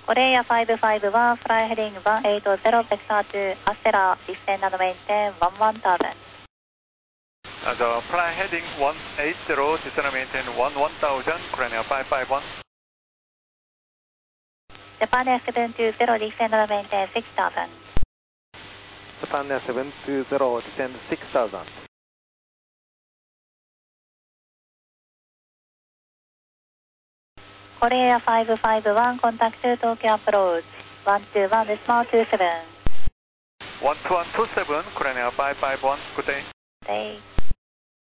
Korea 551, fly heading 180, vector to Astera, descend and maintain 11,000. The fly heading 180, descend and maintain 11,000, Korea 551. Japan Air 720, descend and maintain 6,000. Japan Air 720, descend 6,000. Korea 551, contact to Tokyo approach, 121.27. 12127, Korea 551, good day. Day.